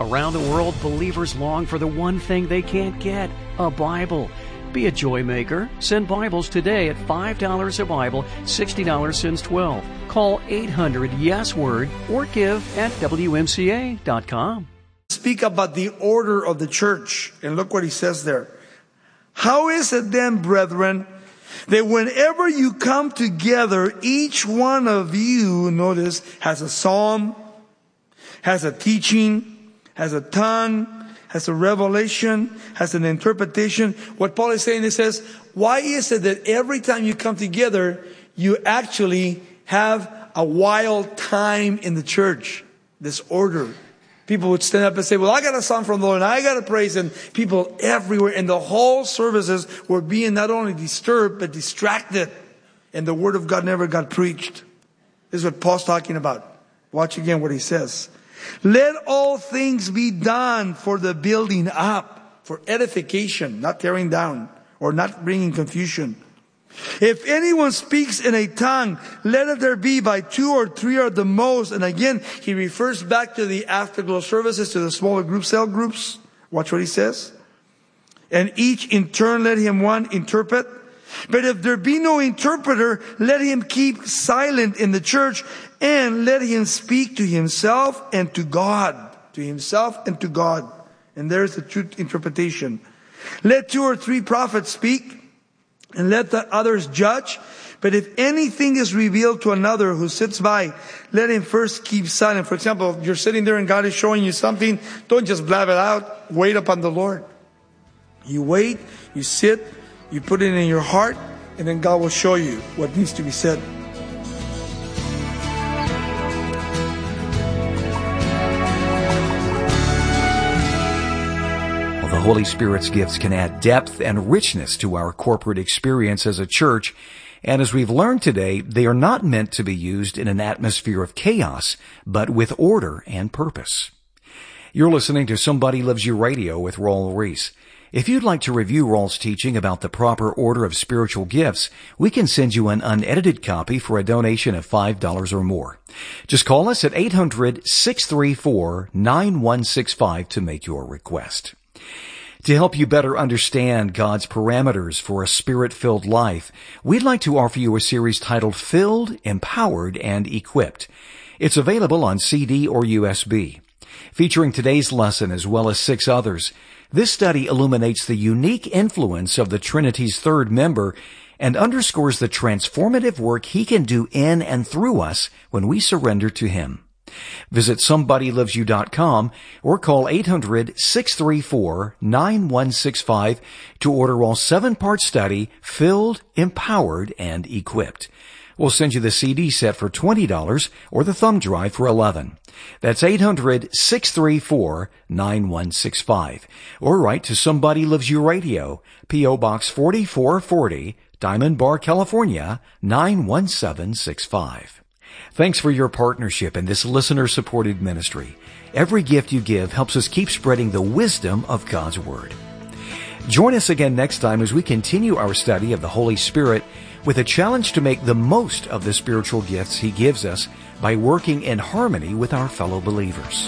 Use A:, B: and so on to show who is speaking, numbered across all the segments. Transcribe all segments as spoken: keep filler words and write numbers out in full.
A: Around the world, believers long for the one thing they can't get, a Bible. Be a joy maker. Send Bibles today at five dollars a Bible, sixty dollars since twelve. Call eight hundred yes word or give at W M C A dot com.
B: Speak about the order of the church. And look what he says there. How is it then, brethren, that whenever you come together, each one of you, notice, has a psalm, has a teaching, has a tongue, has a revelation, has an interpretation. What Paul is saying, he says, why is it that every time you come together, you actually have a wild time in the church? This order. People would stand up and say, well, I got a song from the Lord, and I got to praise. And people everywhere, and the whole services were being not only disturbed, but distracted. And the word of God never got preached. This is what Paul's talking about. Watch again what he says. Let all things be done for the building up, for edification, not tearing down, or not bringing confusion. If anyone speaks in a tongue, let it there be by two or three or the most. And again, he refers back to the afterglow services, to the smaller group, cell groups. Watch what he says. And each in turn let him one interpret. But if there be no interpreter, let him keep silent in the church, and let him speak to himself and to God. To himself and to God. And there's the true interpretation. Let two or three prophets speak, and let the others judge. But if anything is revealed to another who sits by, let him first keep silent. For example, if you're sitting there and God is showing you something, don't just blab it out. Wait upon the Lord. You wait, you sit, you put it in your heart, and then God will show you what needs to be said.
C: The Holy Spirit's gifts can add depth and richness to our corporate experience as a church, and as we've learned today, they are not meant to be used in an atmosphere of chaos, but with order and purpose. You're listening to Somebody Loves You Radio with Raul Ries. If you'd like to review Raul's teaching about the proper order of spiritual gifts, we can send you an unedited copy for a donation of five dollars or more. Just call us at eight hundred, six three four, nine one six five to make your request. To help you better understand God's parameters for a Spirit-filled life, we'd like to offer you a series titled Filled, Empowered, and Equipped. It's available on C D or U S B. Featuring today's lesson as well as six others, this study illuminates the unique influence of the Trinity's third member and underscores the transformative work He can do in and through us when we surrender to Him. Visit somebody loves you dot com or call eight hundred, six three four, nine one six five to order our seven-part study, Filled, Empowered, and Equipped. We'll send you the C D set for twenty dollars or the thumb drive for eleven dollars. That's eight hundred, six three four, nine one six five. Or write to Somebody Loves You Radio, P O Box forty-four forty, Diamond Bar, California, nine one seven six five. Thanks for your partnership in this listener-supported ministry. Every gift you give helps us keep spreading the wisdom of God's Word. Join us again next time as we continue our study of the Holy Spirit with a challenge to make the most of the spiritual gifts He gives us by working in harmony with our fellow believers.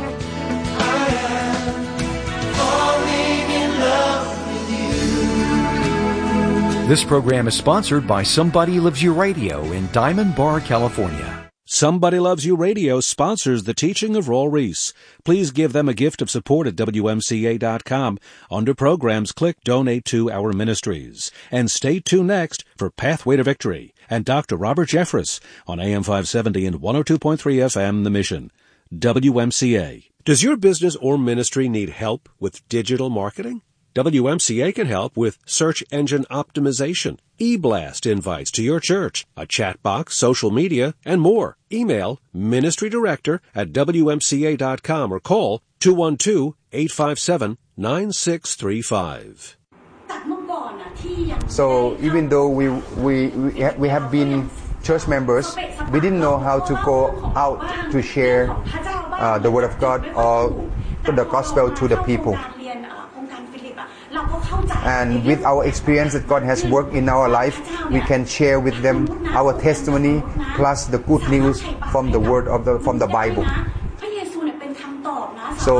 C: This program is sponsored by Somebody Loves You Radio in Diamond Bar, California.
D: Somebody Loves You Radio sponsors the teaching of Raul Ries. Please give them a gift of support at W M C A dot com. Under Programs, click Donate to Our Ministries. And stay tuned next for Pathway to Victory and Doctor Robert Jeffress on A M five seventy and one oh two point three F M The Mission. W M C A. Does your business or ministry need help with digital marketing? W M C A can help with search engine optimization, e-blast invites to your church, a chat box, social media, and more. Email ministry director at W M C A dot com or call two one two, eight five seven, nine six three five.
E: So even though we we we have been church members, we didn't know how to go out to share uh, the word of God or the gospel to the people. And with our experience that God has worked in our life, we can share with them our testimony plus the good news from the word of the from the Bible.